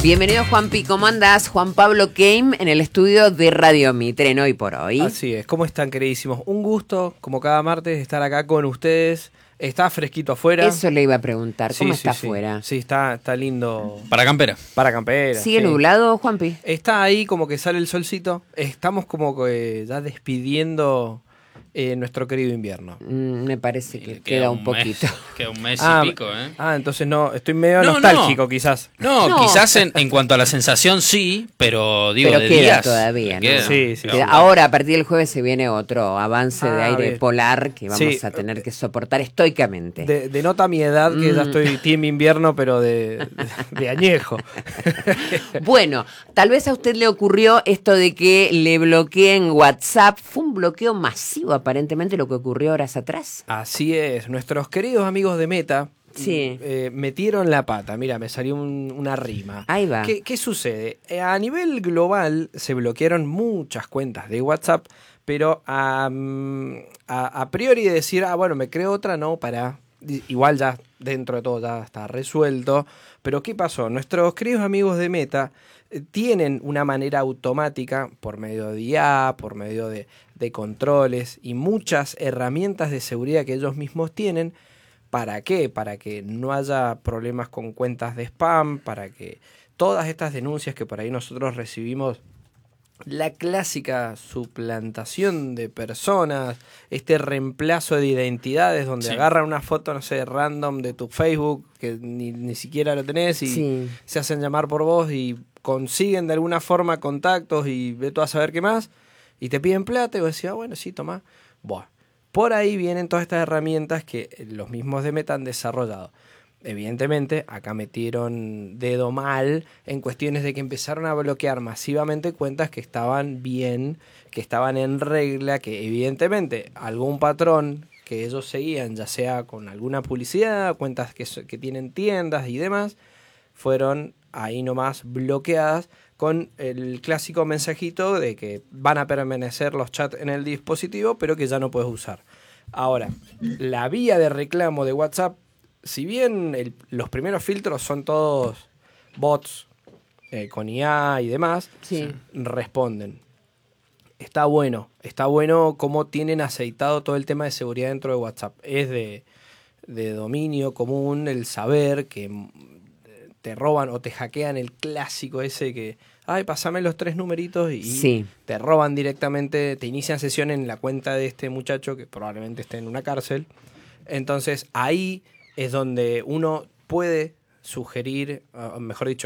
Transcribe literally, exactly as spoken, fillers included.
Bienvenido, Juanpi. ¿Cómo andás? Juan Pablo Keim en el estudio de Radio Mitre en Hoy por Hoy. Así es. ¿Cómo están, queridísimos? Un gusto, como cada martes, estar acá con ustedes. Está fresquito afuera. Eso le iba a preguntar. ¿Cómo sí, está sí, afuera? Sí, sí está, está lindo. Para campera. Para campera. ¿Sigue sí. nublado, Juanpi? Está ahí como que sale el solcito. Estamos como que ya despidiendo eh, nuestro querido invierno. Mm, me parece que Queda queda un un poquito. mes, queda un mes ah, y pico, ¿eh? Ah, entonces no, estoy medio No, nostálgico no. quizás. No, No. quizás en, en cuanto a la sensación sí, pero digo, Pero de queda días. todavía, ¿no? queda. Sí, sí, Queda- sí. Ahora, a partir del jueves, se viene otro avance de Ah, aire bien. polar que vamos Sí. a tener que soportar estoicamente. De, denota mi edad que ya Mm. estoy team invierno, pero de, de, de añejo. Bueno, tal vez a usted le ocurrió esto de que le bloqueen WhatsApp. Fue un bloqueo masivo, aparentemente, lo que ocurrió horas atrás. Así es, nuestros queridos amigos de Meta Sí. eh, metieron la pata. Mira, me salió un- una rima. Ahí va. ¿Qué, qué sucede? Eh, a nivel global se bloquearon muchas cuentas de WhatsApp, pero a, a, a priori decir, ah, bueno, me creo otra, no, para. Igual ya dentro de todo ya está resuelto. Pero ¿qué pasó? Nuestros queridos amigos de Meta eh, tienen una manera automática, por medio de I A, por medio de, de controles y muchas herramientas de seguridad que ellos mismos tienen. ¿Para qué? Para que no haya problemas con cuentas de spam, para que todas estas denuncias que por ahí nosotros recibimos, la clásica suplantación de personas, este reemplazo de identidades donde Sí. agarran una foto, no sé, random de tu Facebook, que ni, ni siquiera lo tenés y Sí. se hacen llamar por vos y consiguen de alguna forma contactos y ve tú a saber qué más, y te piden plata y vos decís, ah, bueno, sí, tomá. Buah. Por ahí vienen todas estas herramientas que los mismos de Meta han desarrollado. Evidentemente, acá metieron dedo mal en cuestiones de que empezaron a bloquear masivamente cuentas que estaban bien, que estaban en regla, que evidentemente algún patrón que ellos seguían, ya sea con alguna publicidad, cuentas que, que tienen tiendas y demás, fueron ahí nomás bloqueadas con el clásico mensajito de que van a permanecer los chats en el dispositivo, pero que ya no puedes usar. Ahora, la vía de reclamo de WhatsApp, si bien el, los primeros filtros son todos bots eh, con I A y demás, Sí. responden. Está bueno, está bueno cómo tienen aceitado todo el tema de seguridad dentro de WhatsApp. Es de, de dominio común el saber que te roban o te hackean el clásico ese que, ay, pasame los tres numeritos y Sí. te roban directamente, te inician sesión en la cuenta de este muchacho que probablemente esté en una cárcel. Entonces ahí es donde uno puede sugerir, uh, mejor dicho,